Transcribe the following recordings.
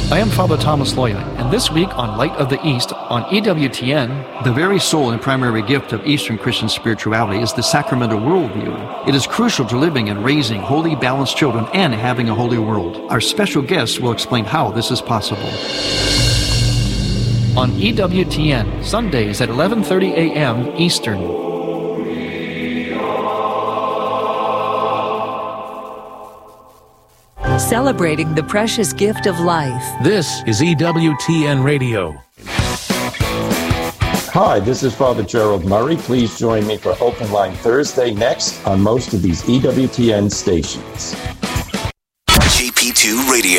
I am Father Thomas Loya, and this week on Light of the East on EWTN, the very soul and primary gift of Eastern Christian spirituality is the sacramental worldview. It is crucial to living and raising holy, balanced children and having a holy world. Our special guest will explain how this is possible. On EWTN, Sundays at 11:30 a.m. Eastern. Celebrating the precious gift of life. This is EWTN Radio. Hi, this is Father Gerald Murray. Please join me for Open Line Thursday next on most of these EWTN stations. GP2 Radio.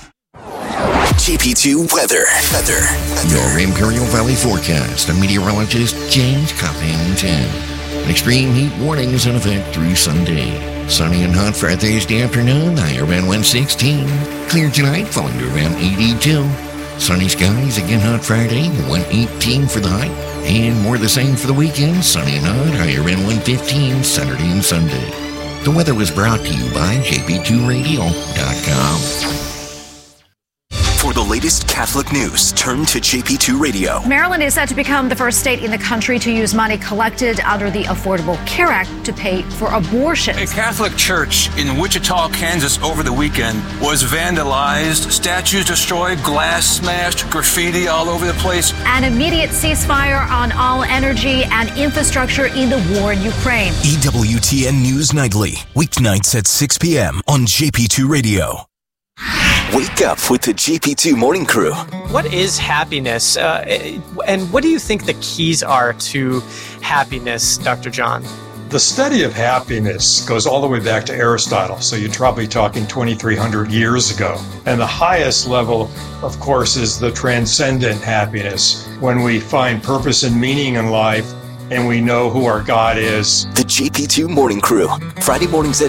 GP2 Weather. Your Imperial Valley forecast. I'm meteorologist James Covington. Extreme heat warnings in effect through Sunday. Sunny and hot for Thursday afternoon, high around 116. Clear tonight, falling to around 82. Sunny skies, again hot Friday, 118 for the high. And more the same for the weekend, sunny and hot, high around 115, Saturday and Sunday. The weather was brought to you by jp2radio.com. For the latest Catholic news, turn to JP2 Radio. Maryland is set to become the first state in the country to use money collected under the Affordable Care Act to pay for abortions. A Catholic church in Wichita, Kansas over the weekend was vandalized, statues destroyed, glass smashed, graffiti all over the place. An immediate ceasefire on all energy and infrastructure in the war in Ukraine. EWTN News Nightly, weeknights at 6 p.m. on JP2 Radio. Wake up with the GP2 Morning Crew. What is happiness? And what do you think the keys are to happiness, Dr. John? The study of happiness goes all the way back to Aristotle, so you're probably talking 2,300 years ago. And the highest level, of course, is the transcendent happiness, when we find purpose and meaning in life and we know who our God is. The GP2 Morning Crew, Friday mornings at